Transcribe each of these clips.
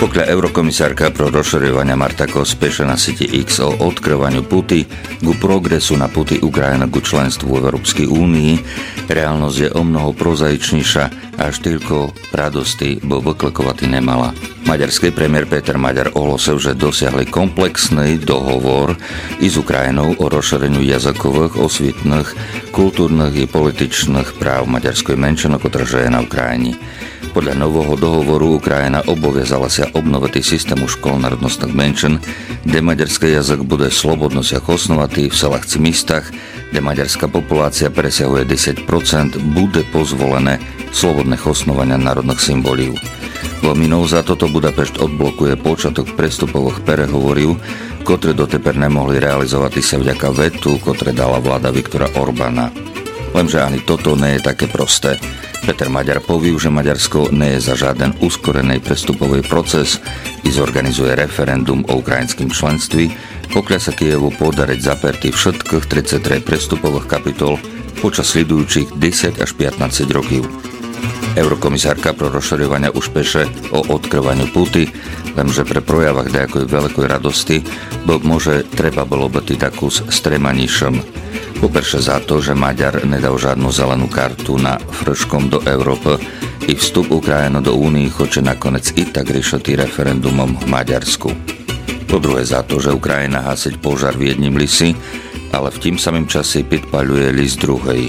Pokľa eurokomisárka pro rozširovania Marta Kos píše na sieti X o odkrývaniu puty ku progresu na puty Ukrajiny ku členstvu v Európskej únii, reálnosť je omnoho prozaičnejšia a až toľko radosti bo vyklekovati nemala. Maďarský premiér Peter Maďar ohlásil, že dosiahli komplexný dohovor i s Ukrajinou o rozšíreniu jazykových, osvitných, kultúrnych i političných práv maďarskej menšiny, ktorá žije na Ukrajine. Podľa nového dohovoru Ukrajina obaviazala sa obnoviť systému škôl národnostných menšin, kde maďarský jazyk bude slobodno sa osnovať v selách či místach, kde maďarská populácia presiahuje 10%, bude pozvolené slobodné osnovania národných symbolív. Vominou za toto Budapešť odblokuje počiatok prestupových prehovorov, ktoré doteper nemohli realizovať sa vďaka vetu, ktoré dala vláda Viktora Orbána. Lenže ani toto nie je také prosté. Peter Maďar poviu, že Maďarsko nie je za žiaden uskorený prestupový proces i zorganizuje referendum o ukrajinskom členství, pokiaľ sa Kyjevu podariť zapertý všetkých 33 prestupových kapitol počas sledujúcich 10 až 15 rokov. Eurokomisárka pro rozširovania už píše o odkrývaniu puty, lenže pre projavách nejakej veľkej radosti môže treba bolo byť takú s tremaníšom. Poprvé za to, že Maďar nedal žiadnu zelenú kartu na frškom do Európy i vstup Ukrajiny do Únie hoče nakoniec i tak riešiť referendumom v Maďarsku. Po druhé za to, že Ukrajina hasiť požar v jedním lisi, ale v tým samým čase podpaľuje lis druhej.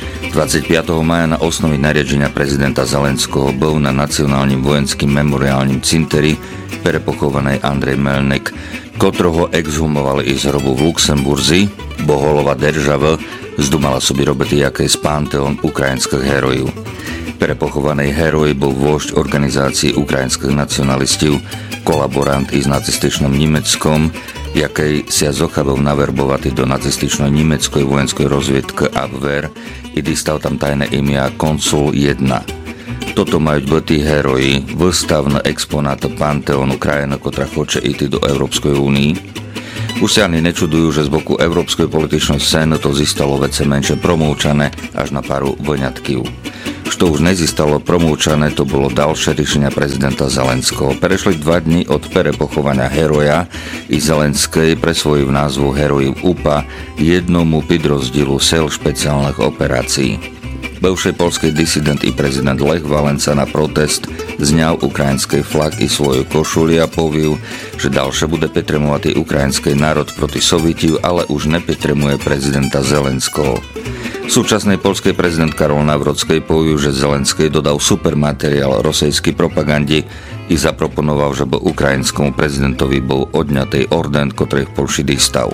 25. maja na osnovi nariadenia prezidenta Zelenského bol na Nacionálnym vojenským memoriálnym cinteri prepochovanej Andrej Melnik, ktorého exhumovali i z hrobu v Luxemburzi, bo holova država zdumala sobi robiť jaký z panteón ukrajinských herojov. Prepochovaný heroj bol vôžď organizácií ukrajinských nacionalistov, kolaborant i s nacističným Nemeckom, jakej sa zochabol naverbovať do nacističnej nemeckej vojenskej rozviedky Abwehr i dostal tam tajné imia Konsul 1. Toto majú byť tí heroji, vystavné exponáty panteónu krajiny, ktorá chce ísť do Európskej únii. Už sa ani nečudujú, že z boku európskej političnej scény to zistalo vece menšie promúčané až na paru voňatkiv. Što už nezistalo promúčané, to bolo ďalšie riešenia prezidenta Zelenského. Prešli 2 dni od perepochovania heroja i Zelenskej presvojí v názvu Heroj UPA jednomu podrozdílu sil špeciálnych operácií. Bivší polský disident i prezident Lech Valenca na protest zňal ukrajinský flag i svoju košuli a poviu, že ďalšie bude petremovať i ukrajinský národ proti Sovietiu, ale už nepetremuje prezidenta Zelenského. Súčasný polský prezident Karol Nawrocki poviu, že Zelenský dodal supermateriál rosejskej propagande i zaproponoval, že by ukrajinskému prezidentovi bol odňatý orden, ktorý v Polši dostal.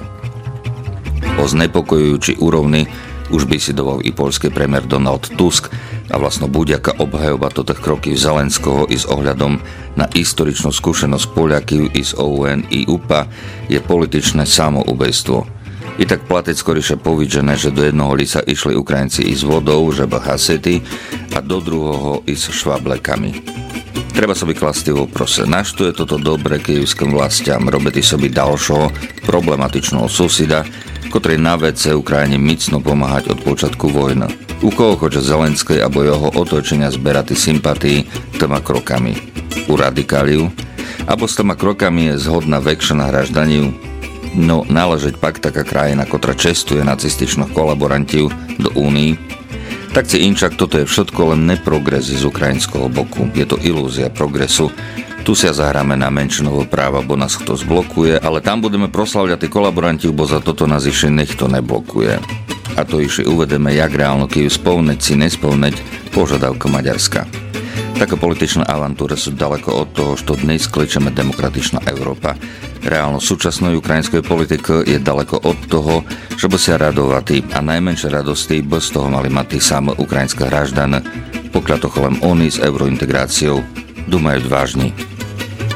O znepokojujúci úrovni už by si doval i polský premiér Donald Tusk a vlastno buďaká obhajoba tých krokov Zelenského i s ohľadom na historičnú skúsenosť Poliakov i z OUN i UPA je političné samoubejstvo. I tak platec skoriše povidžené, že do jednoho lisa išli Ukrajinci i s vodou, že hasety a do druhého i s švablekami. Treba sobi klasť voprose, na što je toto dobre kyjevským vlastiam robiť sobi ďalšieho problematičného susida, ktorý na vece Ukrajine micno pomáhať od počiatku vojny. U koho chce Zelenskej abo jeho otočenia zberať sympatii tými krokami? U radikáliu? Abo s tými krokami je zhodná väčšina hraždaniu? No, náležeť pak taká krajina, ktorá čestuje nacističných kolaborantov do Únii? Tak si inčak, toto je všetko len neprogres z ukrajinského boku. Je to ilúzia progresu. Tu sa zahráme na menšinovo práva, bo nás kto zblokuje, ale tam budeme proslavľať tí kolaboranti, bo za toto nás ešte nikto neblokuje. A to ešte uvedeme, jak reálno Kyjev spĺňať či nespĺňať požiadavka Maďarska. Také političné avantúry sú ďaleko od toho, čo dnes kličeme demokratičná Európa. Reálno súčasnej ukrajinskej politiky je ďaleko od toho, že by sa radovali a najmenšie radosti bez toho mali mať tí samé ukrajinské hraždany, pokiaľ to cholem oni s eurointegráciou dumajú vážne.